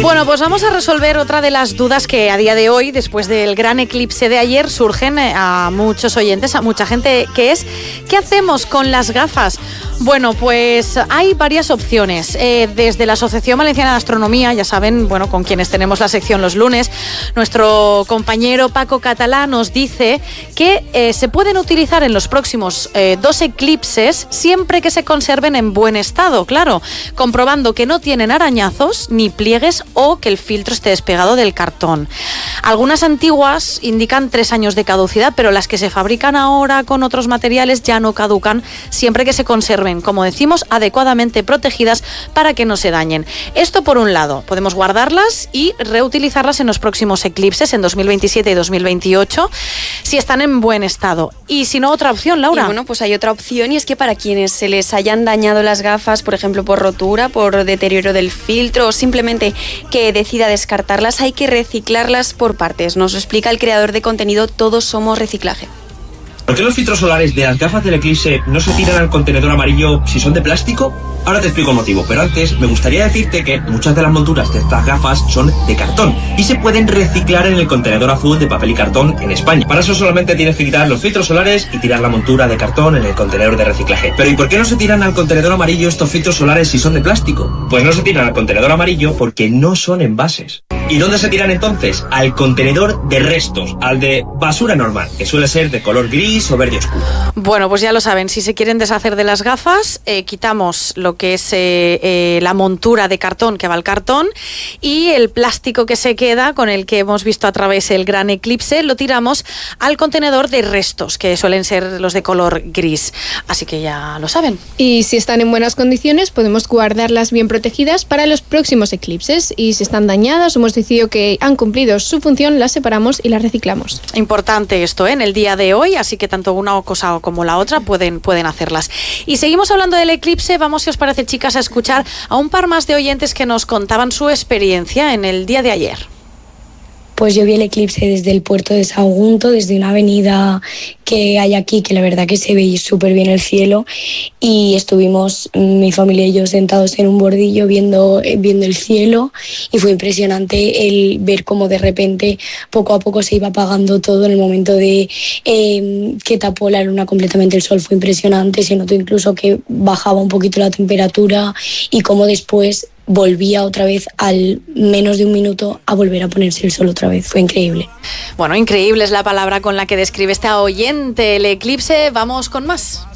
Bueno, pues vamos a resolver otra de las dudas que a día de hoy, después del gran eclipse de ayer, surgen a muchos oyentes, a mucha gente, que es ¿qué hacemos con las gafas? Bueno, pues hay varias opciones. Desde la Asociación Valenciana de Astronomía, ya saben, bueno, con quienes tenemos la sección los lunes, nuestro compañero Paco Catalá nos dice que se pueden utilizar en los próximos 2 eclipses siempre que se conserven en buen estado, claro, comprobando que no tienen arañazos ni pliegues o que el filtro esté despegado del cartón. Algunas antiguas indican 3 años de caducidad, pero las que se fabrican ahora con otros materiales ya no caducan siempre que se conserven, como decimos, adecuadamente protegidas para que no se dañen. Esto por un lado, podemos guardarlas y reutilizarlas en los próximos eclipses, en 2027 y 2028, si están en buen estado. Y si no, otra opción, Laura. Y bueno, pues hay otra opción, y es que para quienes se les hayan dañado las gafas, por ejemplo, por rotura, por deterioro del filtro o simplemente que decida descartarlas, hay que reciclarlas por partes. Nos lo explica el creador de contenido Todos Somos Reciclaje. ¿Por qué los filtros solares de las gafas del eclipse no se tiran al contenedor amarillo si son de plástico? Ahora te explico el motivo, pero antes me gustaría decirte que muchas de las monturas de estas gafas son de cartón y se pueden reciclar en el contenedor azul de papel y cartón en España. Para eso solamente tienes que quitar los filtros solares y tirar la montura de cartón en el contenedor de reciclaje. Pero ¿y por qué no se tiran al contenedor amarillo estos filtros solares si son de plástico? Pues no se tiran al contenedor amarillo porque no son envases. ¿Y dónde se tiran entonces? Al contenedor de restos, al de basura normal, que suele ser de color gris o verde oscuro. Bueno, pues ya lo saben, si se quieren deshacer de las gafas, quitamos lo que es la montura de cartón que va al cartón y el plástico que se queda, con el que hemos visto a través el gran eclipse, lo tiramos al contenedor de restos, que suelen ser los de color gris. Así que ya lo saben. Y si están en buenas condiciones, podemos guardarlas bien protegidas para los próximos eclipses. Y si están dañadas o hemos decidido que han cumplido su función, las separamos y las reciclamos. Importante esto, en el día de hoy, así que tanto una cosa como la otra pueden hacerlas. Y seguimos hablando del eclipse. Vamos, si os parece, chicas, a escuchar a un par más de oyentes que nos contaban su experiencia en el día de ayer. Pues yo vi el eclipse desde el puerto de Sagunto, desde una avenida que hay aquí, que la verdad que se ve súper bien el cielo, y estuvimos mi familia y yo sentados en un bordillo viendo el cielo, y fue impresionante el ver cómo de repente poco a poco se iba apagando todo en el momento de que tapó la luna completamente el sol. Fue impresionante, se notó incluso que bajaba un poquito la temperatura y cómo después volvía otra vez al menos de un minuto a volver a ponerse el sol otra vez. Fue increíble. Bueno, increíble es la palabra con la que describe esta oyente el eclipse. Vamos con más.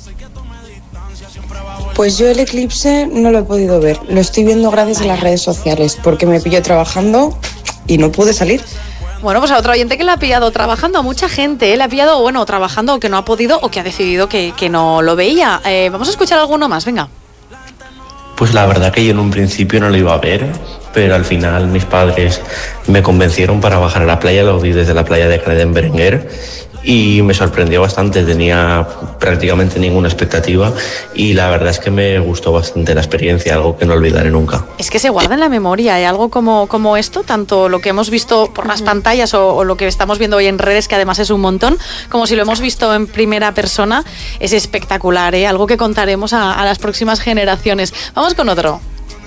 Pues yo el eclipse no lo he podido ver. Lo estoy viendo gracias a las redes sociales, porque me pilló trabajando y no pude salir. Bueno, pues a otro oyente que la ha pillado trabajando, a mucha gente, le ha pillado, bueno, trabajando o que no ha podido o que ha decidido que no lo veía. Vamos a escuchar alguno más, venga. Pues la verdad que yo en un principio no lo iba a ver, pero al final mis padres me convencieron para bajar a la playa. Lo vi desde la playa de Canet en Berenguer y me sorprendió bastante. Tenía prácticamente ninguna expectativa y la verdad es que me gustó bastante la experiencia, algo que no olvidaré nunca. Es que se guarda en la memoria, algo como esto, tanto lo que hemos visto por las pantallas o lo que estamos viendo hoy en redes, que además es un montón, como si lo hemos visto en primera persona. Es espectacular, algo que contaremos a las próximas generaciones. Vamos con otro.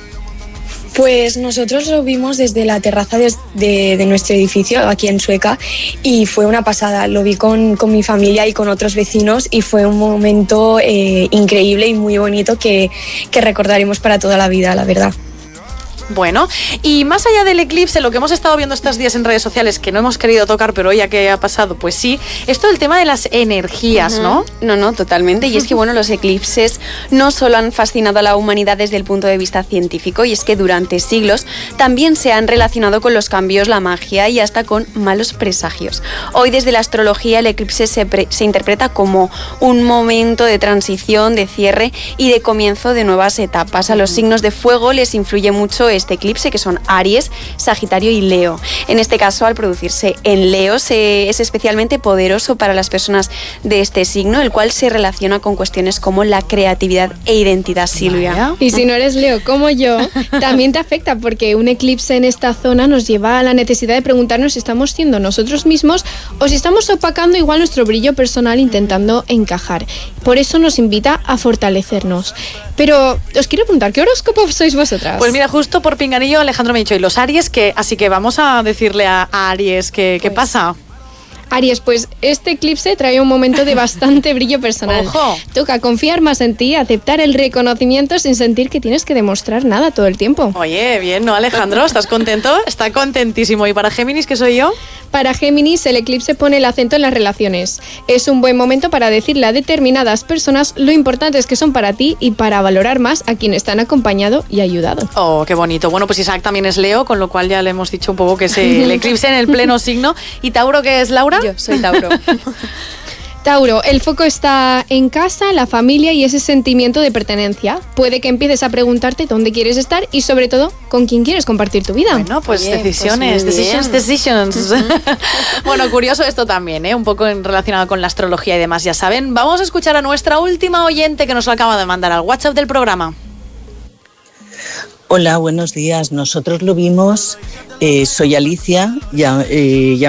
Pues nosotros lo vimos desde la terraza de nuestro edificio aquí en Sueca y fue una pasada. Lo vi con mi familia y con otros vecinos y fue un momento increíble y muy bonito que recordaremos para toda la vida, la verdad. Bueno, y más allá del eclipse, lo que hemos estado viendo estos días en redes sociales, que no hemos querido tocar, pero ya que ha pasado, pues sí, esto del tema de las energías, ¿no? No, totalmente. Y es que, bueno, los eclipses no solo han fascinado a la humanidad desde el punto de vista científico, y es que durante siglos también se han relacionado con los cambios, la magia y hasta con malos presagios. Hoy, desde la astrología, el eclipse se interpreta como un momento de transición, de cierre y de comienzo de nuevas etapas. A los signos de fuego les influye mucho este eclipse, que son Aries, Sagitario y Leo. En este caso, al producirse en Leo, es especialmente poderoso para las personas de este signo, el cual se relaciona con cuestiones como la creatividad e identidad, Silvia. Y si no eres Leo como yo, también te afecta, porque un eclipse en esta zona nos lleva a la necesidad de preguntarnos si estamos siendo nosotros mismos o si estamos opacando igual nuestro brillo personal intentando encajar. Por eso nos invita a fortalecernos. Pero os quiero preguntar, ¿qué horóscopo sois vosotras? Pues mira, justo por pinganillo Alejandro me ha dicho, y los Aries, así que vamos a decirle a Aries qué pasa. Aries, pues este eclipse trae un momento de bastante brillo personal. ¡Ojo! Toca confiar más en ti, aceptar el reconocimiento sin sentir que tienes que demostrar nada todo el tiempo. Oye, bien, ¿no, Alejandro? ¿Estás contento? Está contentísimo. ¿Y para Géminis, qué soy yo? Para Géminis, el eclipse pone el acento en las relaciones. Es un buen momento para decirle a determinadas personas lo importantes que son para ti y para valorar más a quienes te han acompañado y ayudado. Oh, qué bonito. Bueno, pues Isaac también es Leo, con lo cual ya le hemos dicho un poco que es el eclipse en el pleno signo. ¿Y Tauro qué es, Laura? Yo soy Tauro. Tauro, el foco está en casa, la familia y ese sentimiento de pertenencia. Puede que empieces a preguntarte dónde quieres estar y sobre todo con quién quieres compartir tu vida. Bueno, pues Oye, decisiones. pues Bueno, curioso esto también, un poco relacionado con la astrología y demás, ya saben. Vamos a escuchar a nuestra última oyente que nos lo acaba de mandar al WhatsApp del programa. Hola, buenos días. Nosotros lo vimos, soy Alicia,